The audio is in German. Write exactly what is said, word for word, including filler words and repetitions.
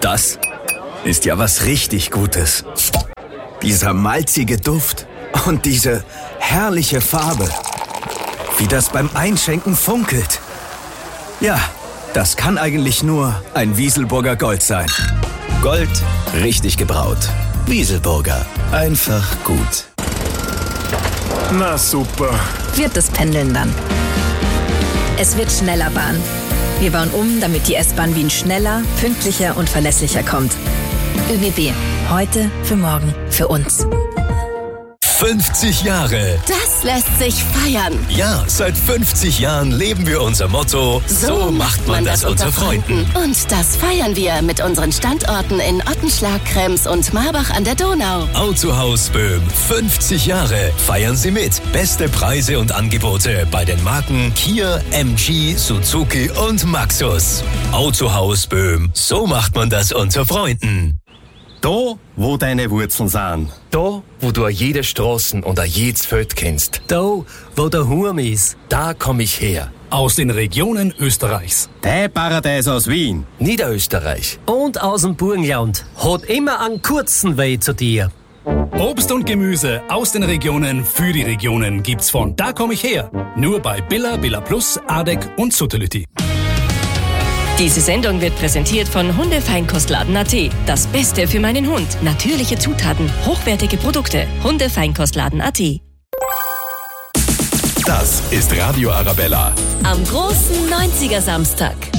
Das ist ja was richtig Gutes. Dieser malzige Duft und diese herrliche Farbe. Wie das beim Einschenken funkelt. Ja, das kann eigentlich nur ein Wieselburger Gold sein. Gold, richtig gebraut. Wieselburger, einfach gut. Na super. Wird das Pendeln dann. Es wird schneller Bahn. Wir bauen um, damit die S-Bahn Wien schneller, pünktlicher und verlässlicher kommt. ÖBB. Heute, für morgen, für uns. fünfzig Jahre. Das lässt sich feiern. Ja, seit fünfzig Jahren leben wir unser Motto, so, so macht man das unter Freunden. Freunden. Und das feiern wir mit unseren Standorten in Ottenschlag, Krems und Marbach an der Donau. Autohaus Böhm, fünfzig Jahre. Feiern Sie mit. Beste Preise und Angebote bei den Marken Kia, M G, Suzuki und Maxus. Autohaus Böhm, so macht man das unter Freunden. Da, wo deine Wurzeln sind. Da, wo du a jede Straßen und a jedes Feld kennst. Da, wo der Hurm ist. Da komm ich her. Aus den Regionen Österreichs. Dein Paradies aus Wien. Niederösterreich. Und aus dem Burgenland. Hat immer einen kurzen Weg zu dir. Obst und Gemüse aus den Regionen für die Regionen gibt's von Da komm ich her. Nur bei Billa, Billa Plus, Adek und Suttelütti. Diese Sendung wird präsentiert von Hundefeinkostladen Punkt at. Das Beste für meinen Hund. Natürliche Zutaten, hochwertige Produkte. Hundefeinkostladen Punkt at. Das ist Radio Arabella. Am großen neunziger Samstag.